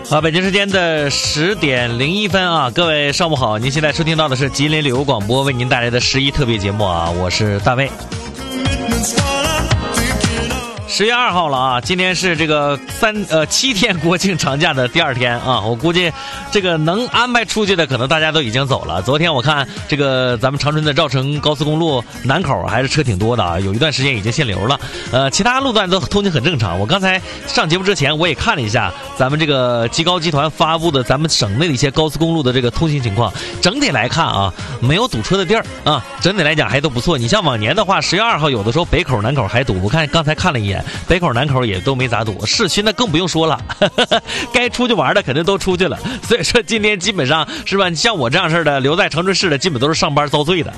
好，北京时间的10点01分啊，各位上午好，您现在收听到的是吉林旅游广播为您带来的11特别节目啊，我是大卫。10月2号了啊，今天是这个7天国庆长假的第2天啊，我估计这个能安排出去的可能大家都已经走了。昨天我看这个咱们长春的绕城高速公路南口还是车挺多的啊，有一段时间已经限流了。其他路段都通行很正常。我刚才上节目之前我也看了一下咱们这个吉高集团发布的咱们省内的一些高速公路的这个通行情况，整体来看啊，没有堵车的地儿啊，整体来讲还都不错。你像往年的话，10月2号有的时候北口南口还堵，我看刚才看了一眼。北口南口也都没咋堵，市区那更不用说了，该出去玩的肯定都出去了。所以说今天基本上是吧，像我这样式的留在长春市的，基本都是上班遭罪的。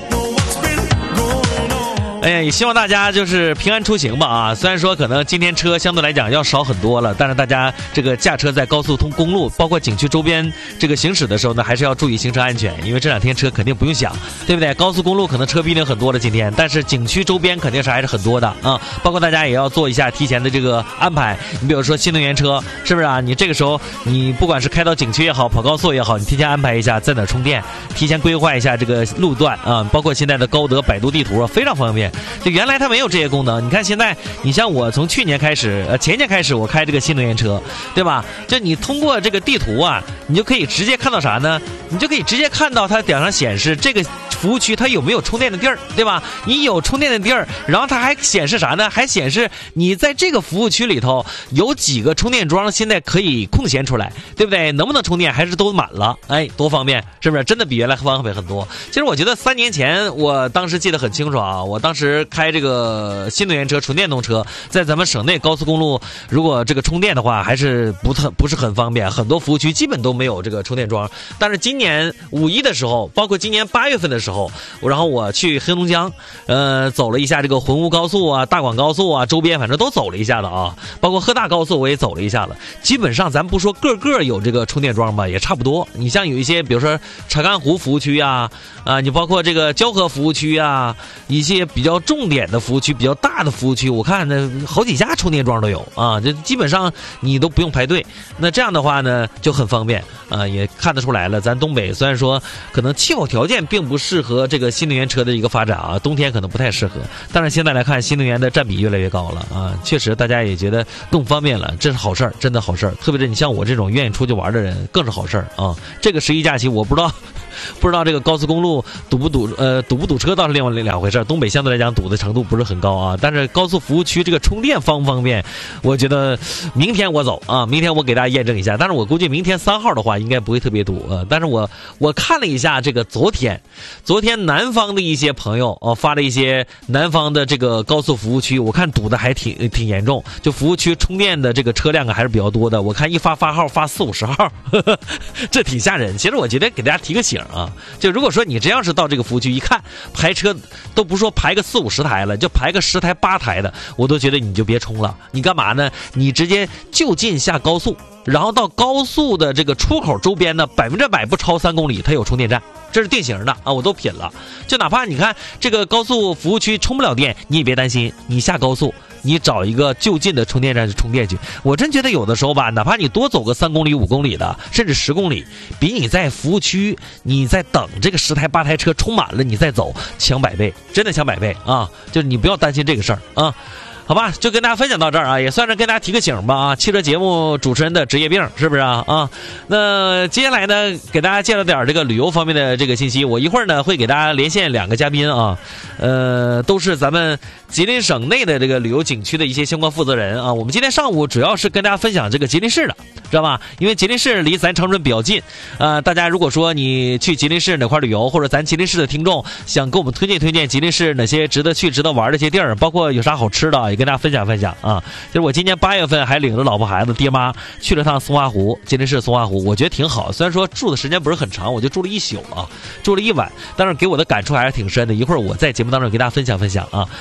哎呀，也希望大家就是平安出行吧啊！虽然说可能今天车相对来讲要少很多了，但是大家这个驾车在高速公路，包括景区周边这个行驶的时候呢，还是要注意行车安全，因为这2天车肯定不用想，对不对？高速公路可能车必定很多了今天，但是景区周边肯定是还是很多的啊！包括大家也要做一下提前的这个安排。你比如说新能源车，是不是啊？你这个时候你不管是开到景区也好，跑高速也好，你提前安排一下在哪充电，提前规划一下这个路段啊，包括现在的高德、百度地图非常方便。就原来它没有这些功能，你看现在，你像我从去年开始，前年开始我开这个新能源车，对吧？就你通过这个地图啊，你就可以直接看到啥呢？你就可以直接看到它顶上显示这个服务区它有没有充电的地儿，对吧？你有充电的地儿，然后它还显示啥呢？还显示你在这个服务区里头有几个充电桩现在可以空闲出来，对不对？能不能充电还是都满了？哎，多方便，是不是？真的比原来方便很多。其实我觉得3年前，我当时记得很清楚啊，我当时开这个新能源车、纯电动车，在咱们省内高速公路，如果这个充电的话，还是不是很方便，很多服务区基本都没有这个充电桩。但是今年5·1的时候，包括今年8月份的时候，然后我去黑龙江，走了一下这个浑乌高速啊、大广高速啊，周边反正都走了一下子啊，包括河大高速我也走了一下了。基本上咱不说个有这个充电桩吧，也差不多。你像有一些，比如说查干湖服务区啊，你包括这个蛟河服务区啊，一些比较重点的服务区、比较大的服务区，我看呢好几家充电桩都有啊，这基本上你都不用排队。那这样的话呢就很方便啊，也看得出来了，咱东北虽然说可能气候条件并不适合这个新能源车的一个发展啊，冬天可能不太适合，但是现在来看新能源的占比越来越高了啊，确实大家也觉得更方便了，这是好事儿，真的好事儿。特别是你像我这种愿意出去玩的人更是好事儿啊。这个11假期我不知道这个高速公路堵不堵车倒是另外2回事，东北相对来讲堵的程度不是很高啊，但是高速服务区这个充电方不方便，我觉得明天我走啊，明天我给大家验证一下，但是我估计明天3号的话应该不会特别堵啊。但是我看了一下这个昨天南方的一些朋友发了一些南方的这个高速服务区，我看堵的还挺严重，就服务区充电的这个车辆还是比较多的，我看一发号发40-50号，这挺吓人。其实我觉得给大家提个醒啊，就如果说你这样是到这个服务区一看排车都不说排个40-50台了，就排个10台8台的，我都觉得你就别冲了。你干嘛呢？你直接就近下高速，然后到高速的这个出口周边呢，100%不超3公里它有充电站，这是定型的啊，我都品了。就哪怕你看这个高速服务区充不了电，你也别担心，你下高速你找一个就近的充电站去充电去。我真觉得有的时候吧，哪怕你多走个3公里、5公里的，甚至10公里，比你在服务区你在等这个10台8台车充满了你再走强100倍，真的强100倍啊！就是你不要担心这个事儿啊。好吧，就跟大家分享到这儿啊，也算是跟大家提个醒吧啊。汽车节目主持人的职业病是不是啊？那接下来呢，给大家介绍点这个旅游方面的这个信息。我一会儿呢会给大家连线2个嘉宾啊，都是咱们吉林省内的这个旅游景区的一些相关负责人啊。我们今天上午主要是跟大家分享这个吉林市的，知道吧？因为吉林市离咱长春比较近，大家如果说你去吉林市哪块旅游，或者咱吉林市的听众想给我们推荐吉林市哪些值得去、值得玩的一些地儿，包括有啥好吃的，也跟大家分享啊。就是我今年8月份还领着老婆孩子爹妈去了趟松花湖，吉林市松花湖，我觉得挺好。虽然说住的时间不是很长，我就住了1宿啊，住了1晚，但是给我的感触还是挺深的。一会儿我在节目当中给大家分享啊。还有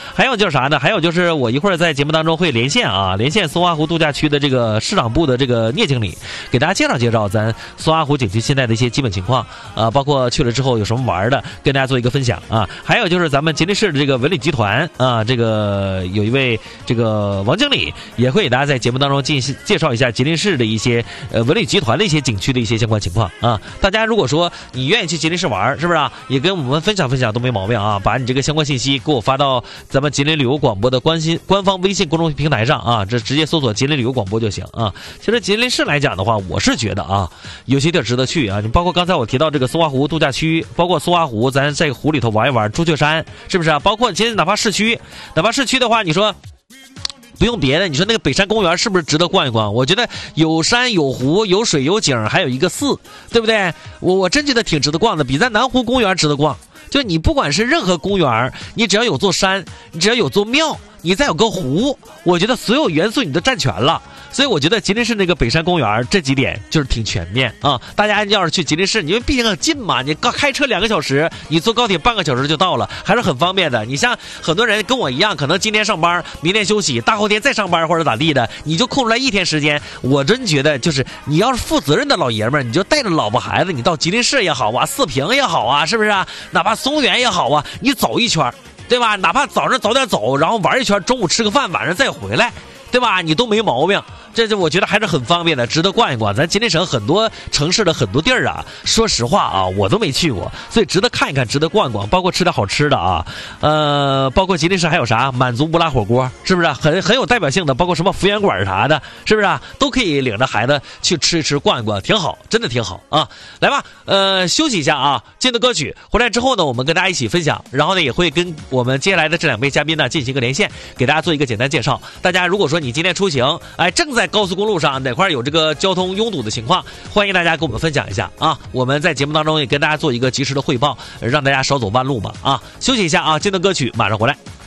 就是啥呢？还有就是我一会儿在节目当中会连线松花湖度假区的这个市场部的这个聂经理，给大家介绍咱松花湖景区现在的一些基本情况包括去了之后有什么玩的，跟大家做一个分享还有就是咱们吉林市的这个文旅集团这个有一位这个王经理也会给大家在节目当中进行介绍一下吉林市的一些文旅集团的一些景区的一些相关情况大家如果说你愿意去吉林市玩，是不是也跟我们分享都没毛病把你这个相关信息给我发到咱们吉林旅游广播的官方微信公众平台上这直接搜索吉林旅游广播就行其实吉林市来讲的话，我是觉得有些地儿值得去你包括刚才我提到这个松花湖度假区，包括松花湖咱在湖里头玩一玩，朱雀山是不是包括其实哪怕市区的话，你说不用别的，你说那个北山公园是不是值得逛一逛？我觉得有山有湖有水有景，还有一个寺，对不对？我真觉得挺值得逛的，比咱南湖公园值得逛。就你不管是任何公园，你只要有座山，你只要有座庙，你再有个湖，我觉得所有元素你都占全了。所以我觉得吉林市那个北山公园这几点就是挺全面大家要是去吉林市，因为毕竟很近嘛，你开车2个小时，你坐高铁半个小时就到了，还是很方便的。你像很多人跟我一样，可能今天上班，明天休息，大后天再上班或者咋地的，你就空出来1天时间。我真觉得就是你要是负责任的老爷们儿，你就带着老婆孩子，你到吉林市也好四平也好是不是哪怕松原也好你走一圈，对吧？哪怕早上早点走，然后玩一圈，中午吃个饭，晚上再回来，对吧？你都没毛病。这我觉得还是很方便的，值得逛一逛。咱吉林省很多城市的很多地儿说实话我都没去过，所以值得看一看，值得逛一逛，包括吃点好吃的包括吉林市还有啥满族乌拉火锅，是不是很有代表性的？包括什么福源馆啥的，是不是都可以领着孩子去吃一吃逛一逛，挺好，真的挺好来吧，休息一下进的歌曲回来之后呢，我们跟大家一起分享，然后呢也会跟我们接下来的这2位嘉宾呢进行一个连线，给大家做一个简单介绍。大家如果说你今天出行正在高速公路上哪块有这个交通拥堵的情况，欢迎大家跟我们分享一下我们在节目当中也跟大家做一个及时的汇报，让大家少走弯路吧休息一下进的歌曲马上回来。